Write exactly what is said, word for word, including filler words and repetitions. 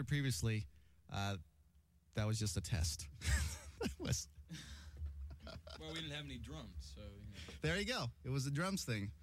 heard previously, uh, that was just a test. That was. Well, we didn't have any drums, so. You know. There you go. It was a drums thing.